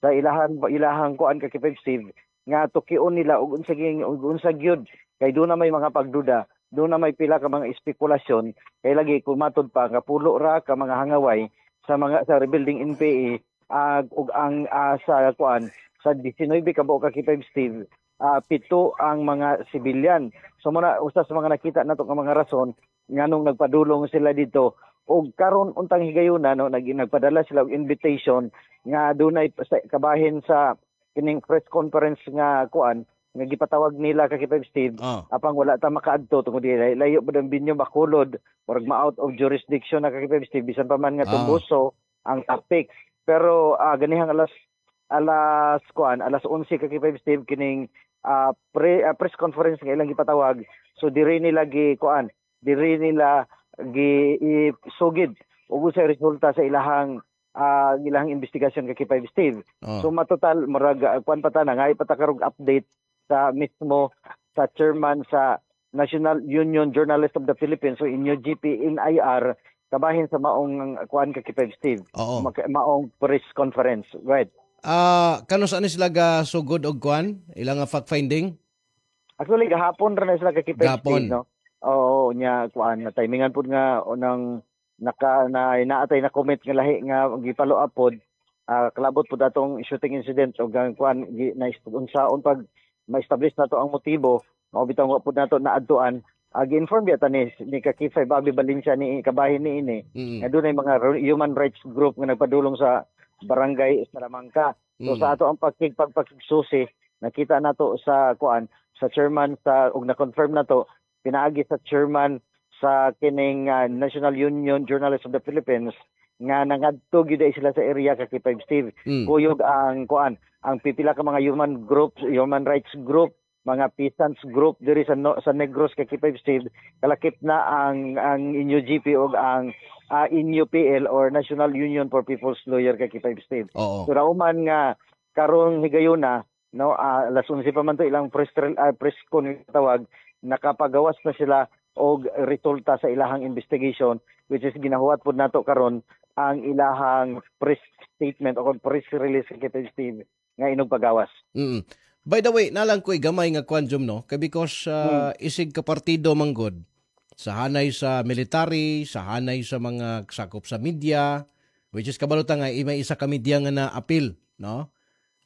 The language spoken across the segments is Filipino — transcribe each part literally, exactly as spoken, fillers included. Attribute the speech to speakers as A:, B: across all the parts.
A: sa ilahang ilahang kuan ka K five Steve nga tukion nila ug unsa gyud ug unsa gyud kay do na may mga pagduda, do na may pila ka mga espekulasyon kay lagi kumatod pa nga pulo ra ka mga hangaway sa mga sa rebuilding N P A uh, ug ang uh, sa kuan sa nineteen ka buok ka K five Steve uh, pito ang mga sibilyan. So muna usa sa mga nakita nato nga mga rason nganong nagpadulong sila dito ug karon untang higayuna no nag nagpadala sila og invitation nga dunay kabahin sa kining press conference nga kuan nga gipatawag nila ka K five Steve
B: Oh.
A: apang wala ta makaadto tungod dili layo pud ang binyo makulod murag ma-out of jurisdiction na ka K five Steve bisan pa man nga
B: Oh.
A: tumbuso ang topic. Pero uh, ganihang alas alas kuan alas eleven ka K five Steve kining uh, pre, uh, press conference nga ilang gipatawag. So diri nila gi kuan diri nila gi sugid ug sa resulta sa ilahang uh, ilahang investigasyon kay K five Steve.
B: Oh.
A: So matotal murag uh, kuan pa ta na nga ipatakar og update sa mismo sa chairman sa National Union Journalists of the Philippines so inyo G P N I R kabahin sa maong kuan kay K five Steve.
B: Oo.
A: Ma- maong press conference. Right.
B: Ah, kano saan sila ga sugod og kuan? Ilang nga fact finding?
A: Actually gahapon ra na sila kay K five
B: Gahapon.
A: Steve no. Oo nya kuan na timingan pud nga unang naka na inaatay na comment nga lahi nga gipalo upod uh, kalabot pud atong shooting incident o gang kuan gi, na unsaon pag ma-establish nato ang motibo mao bitaw wa pud nato naadtuan uh, gi-inform biya ta ni ni ka K five Bobby Valencia ni kabahin ni ini
B: Mm.
A: nga dunay mga human rights group nga nagpadulong sa barangay Salamanca. So
B: Mm.
A: sa ato ang pagkig pagpagsusi nakita nato sa kuan sa chairman sa ug na-confirm nato pinaagi sa chairman sa kining uh, National Union Journalists of the Philippines nga nangadto gyud sila sa area ka K five Steve.
B: Mm.
A: Kuyog ang kuan ang pipila ka mga human groups, human rights group, mga peasants group diri sa no, sa Negros kay K five Steve kalakip na ang ang inyo G P ug ang uh, inyo P L or National Union for People's Lawyer kay K five Steve.
B: Oo.
A: So rauman nga karong higayuna no uh, alas eleven pa man to ilang press uh, press con tawag nakapagawas na sila og resulta sa ilahang investigation which is ginahuwat pud nato karon ang ilahang press statement o press release kay K five Steve nga inog pagawas.
B: Mm. By the way, nalang ko'y gamay nga kwanjum no, kay because uh, isig ka partido manggod sa hanay sa military, sa hanay sa mga sakop sa media, which is kabalutan nga may isa ka media nga na appeal, no?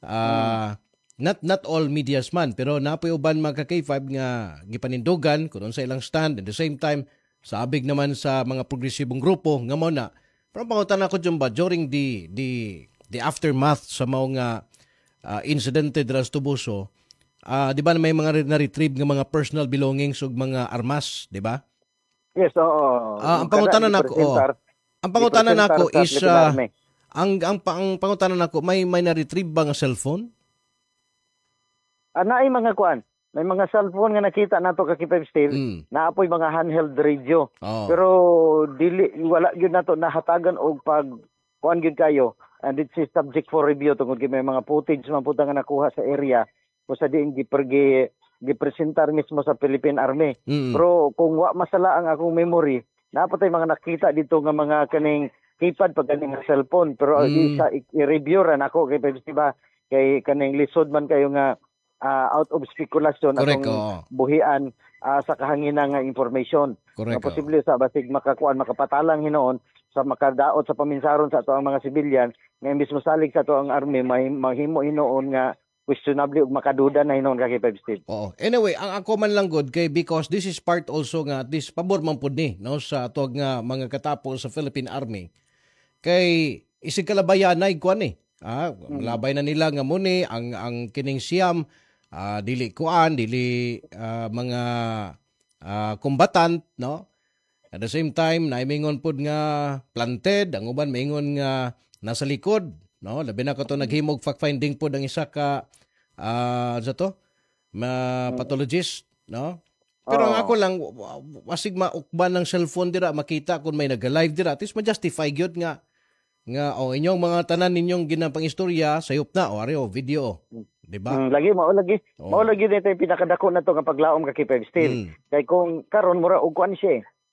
B: Uh, not not all medias man, pero napoy uban mga ka K five nga gipanindugan kung sa ilang stand at the same time saabig naman sa mga progresibong grupo nga mao na. Pero pangutan ako dyan ba during the the the aftermath sa mga uh, insidente dira sa Tubuso, uh, di ba may mga na-retrieve nga mga personal belongings ug mga armas, di ba?
A: Yes, oo.
B: Ah, ang pangutanan nako, oh, ang pangutanan nako is uh, ang ang pang pangutanan nako may may na-retrieve ba nga cellphone?
A: Ana ay mga kuan, may mga cellphone nga nakita nato ka K five Steve,
B: Mm.
A: naapoy mga handheld radio.
B: Oh.
A: Pero dili wala gyud nato nahatagan og pag kuan gyud kayo and it's subject for review tungod kay may mga footage man pud nga nakuha sa area kung sa diin gipergi gipresentar mismo sa Philippine Army.
B: Mm.
A: Pero kung wa masala ang akong memory, napatay mga nakita dito nga mga kaning keypad pag kaning cellphone pero
B: Mm.
A: di sa i-review ra nako kay ba kay kaning lisod man kayo nga ah, out of speculation
B: Correct,
A: atong
B: oo.
A: buhian ah, sa kahanginan nga information.
B: Correct,
A: Nga posible sa basig makakuan makapatalang hinoon sa makadaot sa paminsaron sa ato ang mga sibilyan nga imbis mosalig sa ato ang army may mahimo hinoon nga questionable ug makaduda na hinoon ka K five Steve.
B: Oo. Anyway, ang ako man lang good kay because this is part also nga at least pabor man pud ni no sa atog nga mga katapo sa Philippine Army. Kay isig kalabayan na kuan ni. Ah, labay na nila nga muni ang ang kining siyam ah, dili kuan, dili ah, mga ah, combatant no. At the same time, naimingon pud nga planted, ang uban maingon nga nasa likod, no? Labi na ko to naghimog fact finding pud ang isa ka ah sa to, ma pathologist, no? Pero ang
A: Oo.
B: ako lang wa- wa- wasig maukban ng cellphone dira makita kung may nag-live dira, at least ma-justify gyud nga nga o inyong mga tanan ninyong ginapang istorya sayop na o ari o video, di ba?
A: Mm, lagi mao lagi.
B: Oo.
A: Mao lagi dito yung pinakadako na to nga paglaom ka K five Steve.
B: Mm.
A: Kay kung karon mura og kuan siya. eh.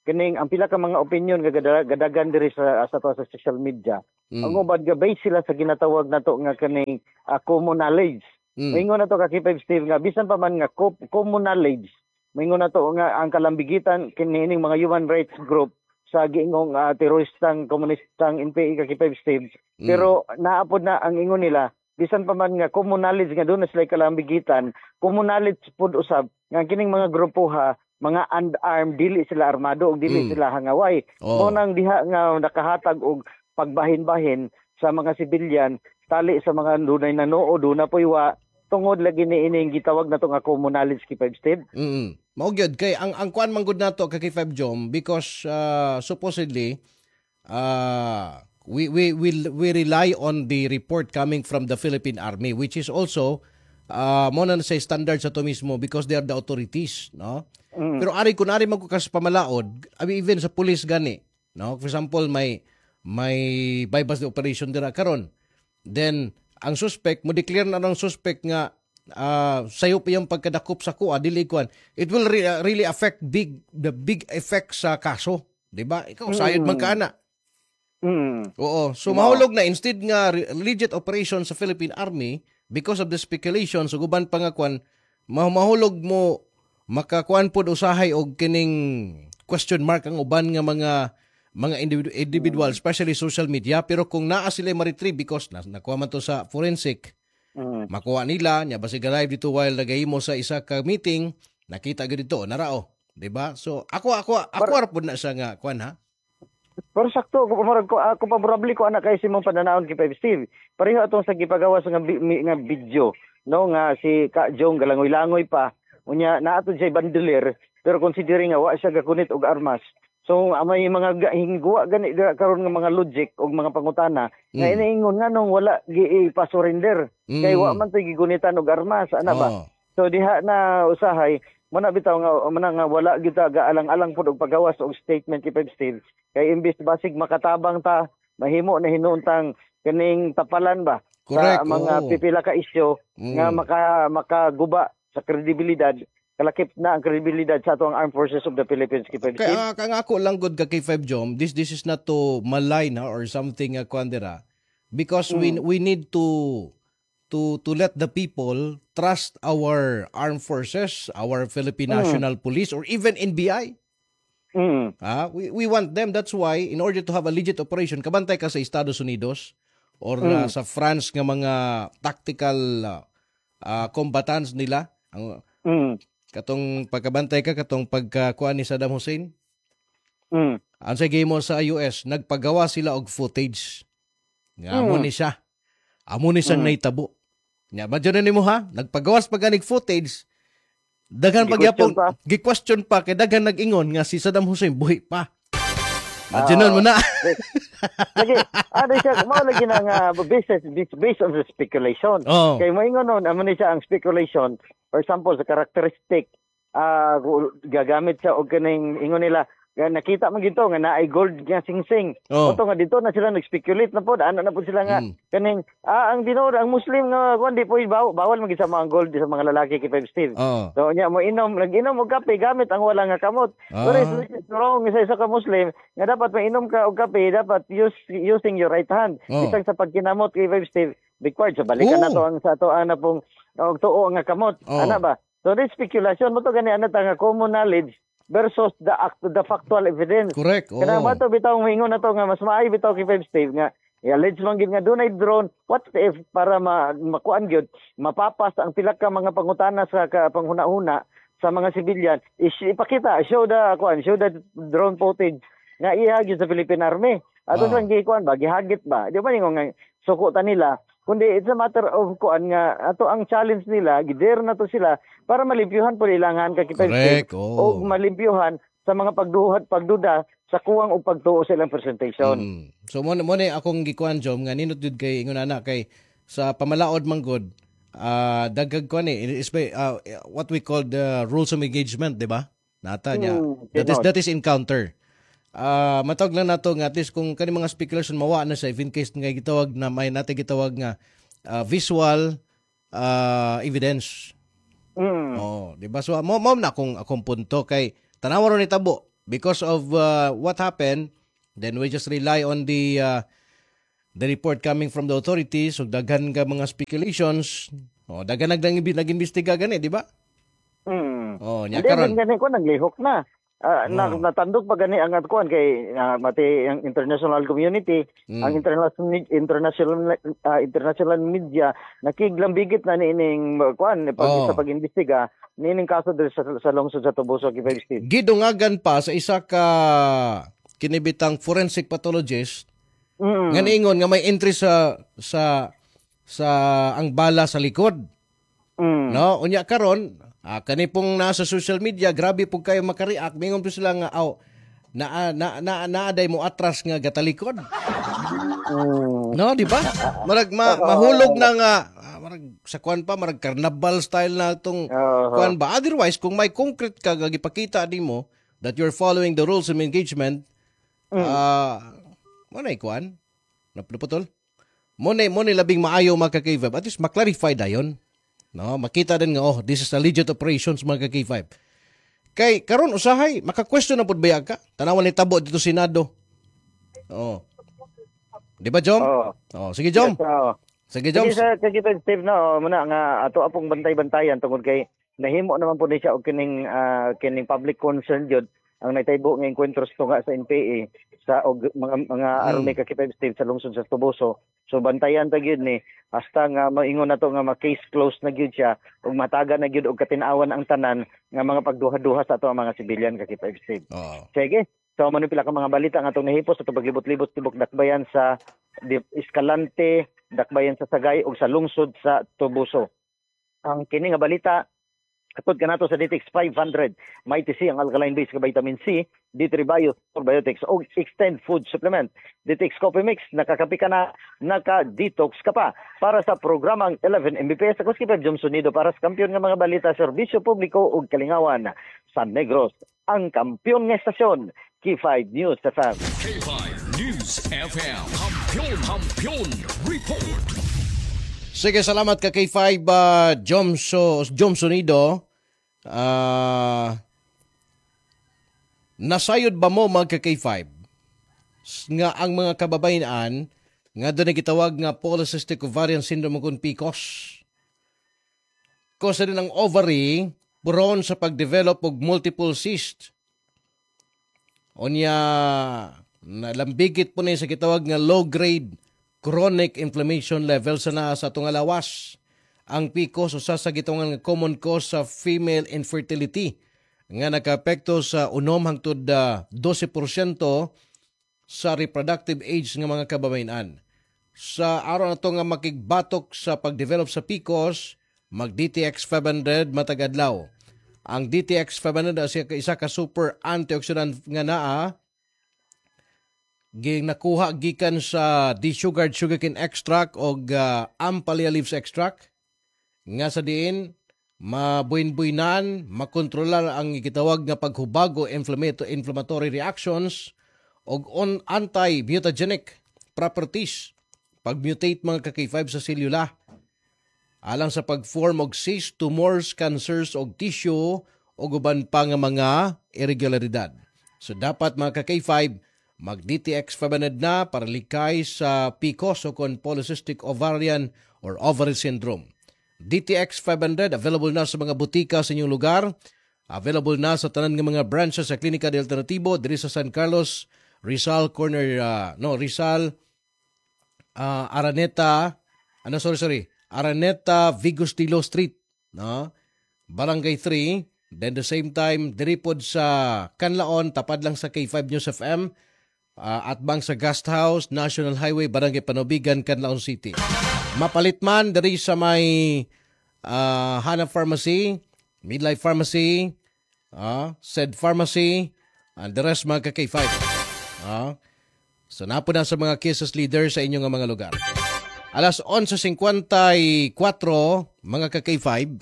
A: kining ang pila ka mga opinion nga gada- gadagan diri sa sa, to sa social media.
B: Mm.
A: Ang ubad gabay sila sa ginatawag nato nga kaning uh, common knowledge.
B: Mm.
A: Maingon na to ka K five Steve nga bisan pa man nga co- common knowledge. Maingon na to nga ang kalambigitan kining mga human rights group sa giingong uh, teroristang komunistang N P A ka K five Steve.
B: Mm.
A: Pero naapod na ang ingon nila bisan pa man nga common knowledge nga doon na sila kalambigitan, common knowledge pud usab nga kining mga grupo ha mga unarmed, dili sila armado o dili
B: Mm.
A: sila hangaway.
B: Oh.
A: Mo nang diha nga nakahatag og pagbahin-bahin sa mga sibilyan tali sa mga dunay nanoo duna poy wa tungod lagi ni ining gitawag nato nga common knowledge K five Steve.
B: Mm. Mao gyud kay ang ang kuan man gud nato kay K five Jom because uh, supposedly uh we we we we rely on the report coming from the Philippine Army, which is also uh mo na say standard sa to mismo because they are the authorities, no?
A: Mm.
B: Pero ari kun ari man ko kas pamalaod, abi even sa police gani, no? For example, may may bypass the operation dira karon. Then ang suspect mo declare na ng suspect nga uh, sayo pa yung pagkadakop sa kuha dili kuan. It will re- uh, really affect big the big effect sa kaso, di ba? Ikaw sayod man ka ana.
A: Mm.
B: Oo. So
A: Diba?
B: mahulog na instead nga re- legit operation sa Philippine Army because of the speculation so guban pa nga kwan mah- mahulog mo makakuan pod usahay og kining question mark ang uban nga mga mga individu- individual especially social media pero kung naa sila ma-retrieve because na, nakuha man to sa forensic
A: Mm.
B: makuha nila nya basig live dito while nagahimo sa isa ka meeting nakita gid dito narao di ba so ako ako ako ra pod na sa nga kwan ha.
A: Pero sakto ko marag ko ako paborable ko anak kay si mong pananaon kay Five Steve. Pareho atong sa gipagawas nga bi- mi- nga video no nga si Ka Jong galangoy-langoy pa unya naatod siya bandoler pero considering nga wa siya gakunit og armas. So may mga ga- hingguwa gani ga- karon nga mga logic og mga pangutana nga
B: Mm.
A: iniingon nga nung wala gi pa-surrender
B: Mm.
A: kay wa man tay gigunitan og armas ana ba.
B: Oh.
A: So diha na usahay mo na bitaw nga mana nga wala kita gaalang-alang pud og pagawas og statement kay Five Steve kay imbis basig makatabang ta mahimo na hinuntang kaning tapalan ba
B: Correct,
A: sa mga
B: oo.
A: pipila ka isyu
B: Mm.
A: nga maka makaguba sa kredibilidad kalakip na ang kredibilidad sa atong Armed Forces of the Philippines kay Five Steve.
B: Kaya kang ako lang good ka K five Jom, this this is not to malign ha, or something uh, kwandera because we we need to to to let the people trust our armed forces, our Philippine
A: Mm.
B: National Police or even N B I.
A: Mm.
B: Ah, we we want them. That's why in order to have a legit operation, kabantay ka sa Estados Unidos or uh,
A: Mm.
B: sa France nga mga tactical uh, uh, combatants nila, ang
A: Mm.
B: katong pagkabantay ka katong pagkakuan ni Saddam Hussein.
A: Mm.
B: Ang sa mo sa U S, nagpagawa sila og footage. Nga amo
A: Mm.
B: ni siya. Amo ni siyang
A: Mm.
B: naitabo. Nga ba dyan nimo ha? Nagpagawas pa ganig footage. Daghan pa
A: Gi-question
B: gyapon,
A: pa.
B: gi-question pa kay daghan nag-ingon nga si Saddam Hussein buhi pa.
A: Ah.
B: Madyanan mo na.
A: Lagi ano siya mao lagi na nga based based on the speculation.
B: Oh.
A: Kay moingon nun amo ni siya ang speculation for example sa characteristic ah gagamit siya og kaning ingon nila nga nakita man gito nga naay gold nga singsing.
B: Oh.
A: Oto nga dito na sila nag-speculate na pod ana na pod sila nga
B: Mm.
A: kaning ah ang dinod ang Muslim nga kuan di po bawal, bawal man gid sa mga gold sa mga lalaki kay Five Steve.
B: Oh.
A: So nya mo inom nag-inom og kape gamit ang wala nga kamot.
B: Ah.
A: Pero it's wrong sa isa ka Muslim nga dapat mainom ka og kape dapat use using your right hand.
B: Oh.
A: Bisag sa pagkinamot kay Five Steve required sa balikan
B: Oh.
A: na to ang sa to ana pong og tuo nga kamot.
B: Oh.
A: Ana ba? So this speculation mo to gani ana ta nga common knowledge versus the act the factual evidence.
B: Correct. Oh.
A: Kana ba to bitaw moingon na to nga mas maayo bitaw kay Five Steve nga i-allege man gid nga dunay drone what if para ma makuan gyud mapapas ang pila ka mga pangutana sa ka, panghuna-huna sa mga civilian is ipakita show the kuan show the drone footage nga ihagit sa Philippine Army ato
B: Oh.
A: sang gikuan ba gihagit ba di ba ningo nga suko ta nila kundi it's a matter of kuan nga ato ang challenge nila gider na to sila para malimpyuhan po ilangan ka kita
B: Correct.
A: o
B: Oh.
A: malimpyuhan sa mga pagduhat pagduda sa kuwang o pagtuo sa ilang presentation.
B: Mm. So mo mo ni akong gikuan Jom nga ninot jud kay ingon ana kay sa pamalaod manggod ah dagag ko ni is by, uh, what we call the rules of engagement, di ba? Nata niya.
A: Hmm,
B: That is
A: tinod.
B: that is encounter. Ah matawag lang nato nga at least kung kani mga speculation mawa na sa if in case nga gitawag na may natin gitawag nga ah, visual ah, evidence.
A: Mm.
B: Oh, di ba? So mo mo na akong akong punto kay tanawa ron ni tabo. because of uh, what happened, then we just rely on the uh, the report coming from the authorities. So daghan ka mga speculations. O, daghan nag nag-imbestiga gani, di ba?
A: Mm.
B: Oh, nya
A: Hindi,
B: karon.
A: gani ko naglihok na. Ah, na,
B: Oh.
A: natandog pa gani ang kuan kay ah, mati ang international community,
B: Mm.
A: ang international international ah, international media nakiglambigit na niining kuan pag
B: Oh.
A: sa pag-imbestiga niining kaso diri sa, sa lungsod sa Tubuso, Kibay State.
B: Gidungagan pa sa isa ka kinibitang forensic pathologist
A: Mm.
B: nga niingon nga may entry sa sa sa ang bala sa likod.
A: Mm.
B: No, unya karon, ah, kani pong nasa social media, grabe po kayo makareact. Mingon po sila nga, aw, na na na naaday mo atras nga gatalikod.
A: Mm.
B: No, di ba? Marag ma, mahulog na nga ah, marag sa kuan pa, marag carnival style na tong
A: Oo.
B: kuan ba. Otherwise, kung may concrete ka nga gipakita di mo that you're following the rules of engagement, ah, mo na kuan. Naputol. Mo na mo na labing maayo mga ka-K five. At least maklarify dayon. No, makita din nga, oh, this is a legit operations mga ka-K five. Kay karon usahay, maka-question na pud bayag ka. Tanawan ni tabo dito Senado. Oo. Di ba, Jom?
A: Oo.
B: Oh, sige, Jom.
A: Yes, oo.
B: Sige, Jom.
A: Sige sa Kibay State na oh, muna nga ato apong bantay-bantayan tungod kay nahimo naman po ni siya og kining ah, kining public concern jud ang nataybo nga enkwentros to nga sa N P A sa og mga mga
B: Mm.
A: army ka Kibay State sa lungsod sa Tubuso. So bantayan ta gyud ni hasta nga maingon na to nga ma-case closed na gyud siya ug mataga na gyud og katin-awan ang tanan nga mga pagduha-duha sa ato ang mga sibilyan ka Kibay State.
B: Oh.
A: Sige. So man pila ka mga balita nga atong nahipos sa paglibot-libot tibok dakbayan sa di, Escalante, dakbayan sa Sagay ug sa lungsod sa Tubuso. Ang kini nga balita katod kanato sa D T X five hundred, may T C ang alkaline base ka vitamin C, D three Bio probiotics o extend food supplement. D T X Coffee Mix, nakakapi ka na, naka-detox ka pa. Para sa programang eleven M B P S, ako si Pep Johnson Nido para sa kampiyon ng mga balita, serbisyo publiko ug kalingawan sa Negros, ang kampiyon ng estasyon, K five News F M.
C: K five News F M. Kampiyon, kampiyon, report.
B: Sige, salamat ka K five uh, Jom, so, Jom Sonido. Ah, nasayod ba mo mga K five nga ang mga kababayan nga doon na gitawag nga polycystic ovarian syndrome kung P C O S? Kasi rin ang ovary prone sa pagdevelop og multiple cyst. Onya, nalambigit po na sa gitawag nga low-grade chronic inflammation level sa naa sa itong alawas. Ang P C O S usa sa gitawag nga common cause sa female infertility nga nakaapekto sa unom hangtod uh, twelve percent sa reproductive age nga mga kababayan. Sa araw na to nga makigbatok sa pagdevelop sa P C O S, mag D T X five hundred matag adlaw. Ang D T X five hundred ay isa ka super antioxidant nga naa ging nakuha gikan sa desugared sugarcane extract o uh, ampalaya leaves extract nga sa diin mabuin-buinan, makontrolar ang gitawag nga paghubag o inflammatory reactions o on anti-mutagenic properties pag-mutate mga ka-K five sa selula alang sa pag-form og cyst, tumors, cancers og tissue o uban pa nga mga irregularidad. So dapat mga ka-K five mag-D T X five hundred na para likay sa P C O S o kon polycystic ovarian or ovary syndrome. D T X five hundred available na sa mga butika sa inyong lugar. Available na sa tanan ng mga branches sa Klinika de Alternatibo diri sa San Carlos, Rizal Corner, uh, no, Rizal, uh, Araneta, ano, sorry, sorry, Araneta, Vigostilo Street, no? Barangay three. Then the same time, diri pod sa Canlaon, tapad lang sa K five News F M, uh, at bang sa Guest House, National Highway, Barangay Panobigan, Canlaon City. Mapalit man diri sa may uh, Hanap Pharmacy, Midlife Pharmacy, uh, Said Pharmacy, and the rest mga ka-K five. Uh, so napo na sa mga cases leader sa inyong mga lugar. Alas eleven fifty-four, mga ka-K five.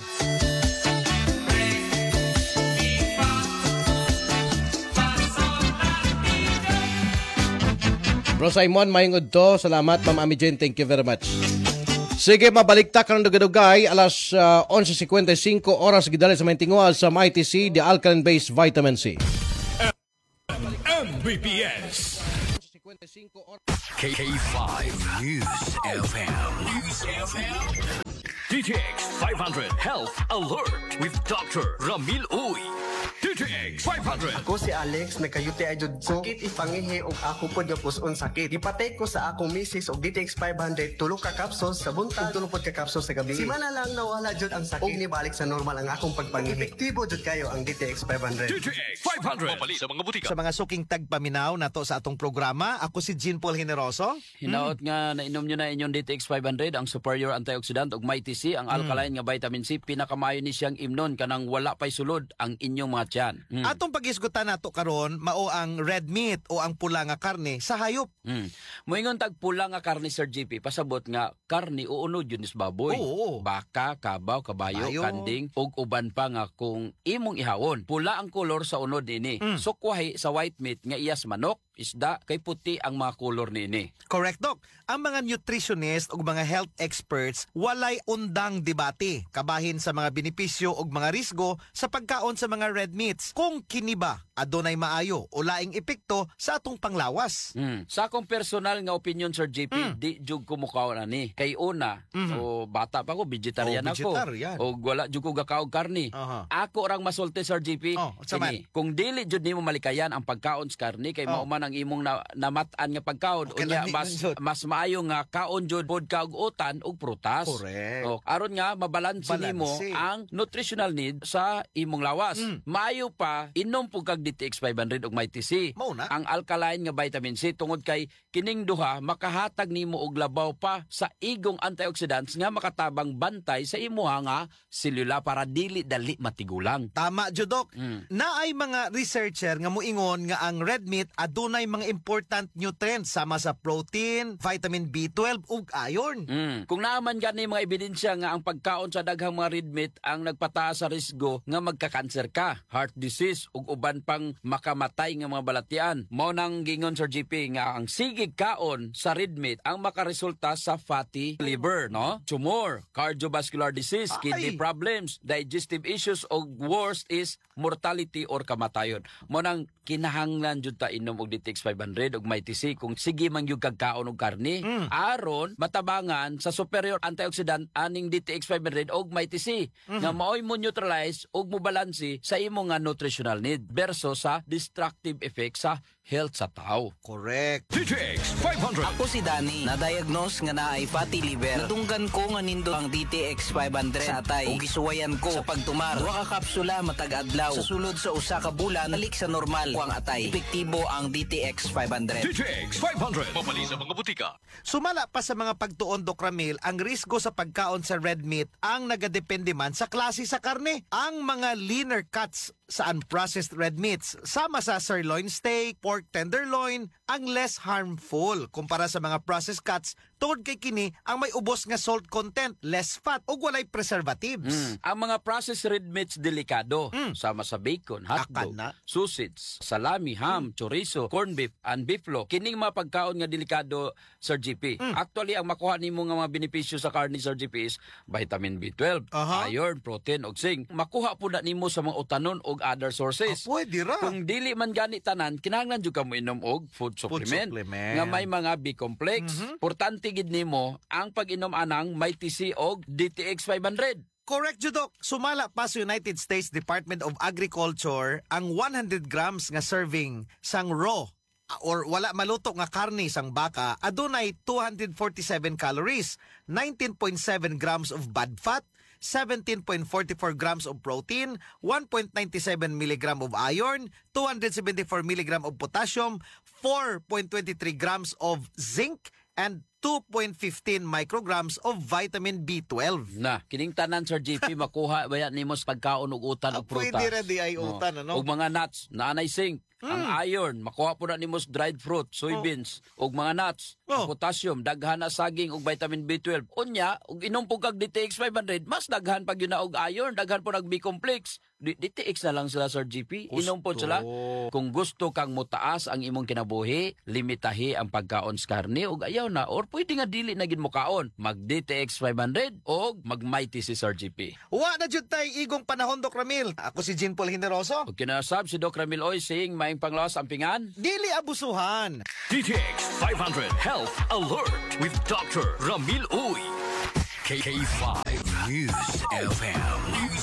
B: Bro Simon, mayong udto. Salamat, Ma'am Ami Jane. Thank you very much. Sige, mabalikta ka ng dugadugay. Alas uh, eleven fifty-five oras gidali sa Maintingual sa M I T C, the Alkaline Based Vitamin C.
C: M B P S.
B: fifty-five oras.
C: K five News F M. News F M. D T X five hundred Health Alert with Doctor Ramil Uy. D T X five hundred.
D: Ako si Alex, nagkayuti ay jud ko. Sakit ipangihi og ako pod nga puson sakit. Ipatay ko sa akong misis og D T X five hundred tulo ka capsules sa buntag, tulo pod ka capsules sa gabi. Si mana lang nawala jud ang sakit. Og nibalik sa normal ang akong pagpangihi. Epektibo jud kayo ang D T X five hundred.
C: D T X five hundred. Mabali sa mga butika.
E: Sa mga suking tagpaminaw na to sa atong programa, ako si Jean Paul Generoso.
F: Hinaot nga nainom nyo na inyong D T X five hundred, ang superior antioxidant ug Mighty C, ang alkaline nga vitamin C, pinakamayo ni siyang imnon kanang wala pay sulod ang inyong mga tiyan. Mm.
E: Atong pag-isgutan nato karon mao ang red meat o ang pula nga karne sa hayop.
F: Mm. Moingon tag pula nga karne, Sir G P, pasabot nga karne uunod yun is baboy.
E: Oo.
F: Baka, kabaw, kabayo,
E: Kabayo.
F: kanding, ug uban pa nga kung imong ihawon. Pula ang kolor sa unod nini.
E: Mm.
F: Sukwahi sa white meat nga iyas manok, isda, kay puti ang mga kolor nini.
E: Correct, Doc. Ang mga nutritionist o mga health experts walay undang debate kabahin sa mga benepisyo o mga risgo sa pagkaon sa mga red meats. Kung kini ba adunay maayo o laing epekto sa atong panglawas.
F: Mm. Sa akong personal nga opinion, Sir J P,
E: Mm.
F: di jug ko mukaw na ni. Kay una,
E: Mhm.
F: o bata pa ko, vegetarian
E: Oh,
F: ako.
E: vegetarian.
F: O wala jud ko gakaog karni.
E: Aha.
F: Ako rang masulti, Sir J P.
E: Oh, sa man?
F: kini, kung dili jud nimo malikayan ang pagkaon sa karni, kay
E: Oh.
F: mauman ang imong na, namatan nga pagkaon.
E: Okay,
F: Unya,
E: lami
F: mas,
E: nun, Jud.
F: mas maayo nga kaon jud pod ka og utan ug prutas.
E: Correct.
F: O, aron nga mabalanse nimo
E: Balanse.
F: ang nutritional need sa imong lawas.
E: Mm.
F: Maayo pa inom pug kag D T X five hundred ug Mighty C.
E: Mao na.
F: Ang alkaline nga vitamin C tungod kay kining duha makahatag nimo og labaw pa sa igong antioxidants nga makatabang bantay sa imuha nga selula para dili dali matigulang.
E: Tama, Judok.
F: Mm.
E: Naay mga researcher nga muingon nga ang red meat adunay mga important nutrients sama sa protein, vitamin B twelve ug iron.
F: Mm. Kung naaman gani mga ebidensya nga ang pagkaon sa daghang mga red meat ang nagpataas sa risgo nga magka-cancer ka, heart disease ug uban pang makamatay nga mga balatian. Mao nang gingon, Sir G P, nga ang sigig kaon sa red meat ang makaresulta sa fatty liver, no? Tumor, cardiovascular disease,
E: Ay!
F: kidney problems, digestive issues ug worst is mortality or kamatayon. Mo nang kinahanglan jud ta inom og D T X five hundred ug Mighty C kung sige man gyud kag kaon og karne
E: Mm.
F: aron matabangan sa superior antioxidant aning D T X five hundred og Mighty C nga maoy mo neutralize ug mo balanse sa imo nga nutritional need versus sa destructive effect sa health sa tao.
E: Correct.
C: D T X five hundred.
G: Ako si Danny, na-diagnose nga naay fatty liver. Natunggan ko nga nindo ang D T X five hundred sa atay ug gisuwayan ko sa pagtumar. Duha ka kapsula matag adlaw. Sa sulod sa usa ka bulan, balik sa normal ko ang atay. Epektibo ang D T X five hundred.
C: D T X five hundred. Mabali sa mga butika.
E: Sumala pa sa mga pagtuon, Doc Ramil, ang risgo sa pagkaon sa red meat ang nagadepende man sa klase sa karne. Ang mga leaner cuts sa unprocessed red meats, sama sa sirloin steak, pork tenderloin, ang less harmful kumpara sa mga processed cuts tungod kay kini ang may ubos nga salt content, less fat ug walay preservatives.
F: Mm. Ang mga processed red meats delikado,
E: Mm.
F: sama sa bacon, hotdog,
E: Akan na.
F: sausage, salami, ham, chorizo, corned beef, and beeflo. Kining mga pagkaon nga delikado, Sir G P. Actually, ang makuha nimo nga mga benepisyo sa karne, Sir G P, is vitamin B twelve,
E: Aha.
F: iron, protein, ug zinc. Makuha po na nimo sa mga utanon ug other sources.
E: Ah, pwede ra.
F: Kung dili man gani tanan, kinahanglan jud ka mo inom og food supplement,
E: supplement.
F: nga may mga B-complex. Importante gid nimo ang pag-inom anang Mighty C og D T X five hundred.
E: Correct, Judok. Sumala pa sa United States Department of Agriculture ang one hundred grams nga serving sang raw or wala maluto nga karne sang baka adunay two hundred forty-seven calories, nineteen point seven grams of bad fat, seventeen point four four grams of protein, one point nine seven milligram of iron, two hundred seventy-four milligram of potassium, four point two three grams of zinc, and two point one five micrograms of vitamin B twelve.
F: Na, kining tanan, Sir G P, makuha baya nimo sa pagkaon og utan
E: Ah,
F: og prutas.
E: pwede ra di ay utan, ano?
F: Og mga nuts, naanay zinc, ang iron, makuha po na nimo sa dried fruit, soybeans, og mga nuts,
E: Oh.
F: ang potassium, daghan na saging og vitamin B twelve. Unya, og inom po kag D T X five hundred, mas daghan pag yun na og iron, daghan po nag B-complex. D- DTX na lang sila, Sir G P. Inom po
E: Gusto.
F: sila. Kung gusto kang mutaas ang imong kinabuhi, limitahi ang pagkaon sa karne ug ayaw na or pwede nga dili na gid mo kaon, mag D T X five hundred o mag Mighty si Sir G P.
E: Wa na jud tay igong panahon, Doc Ramil. Ako si Jean Paul Generoso.
F: O kinasab si Doc Ramil Oy sing maing panglawas ampingan.
E: Dili abusuhan.
C: D T X five hundred Health Alert with Doctor Ramil Uy. K K five News F M. News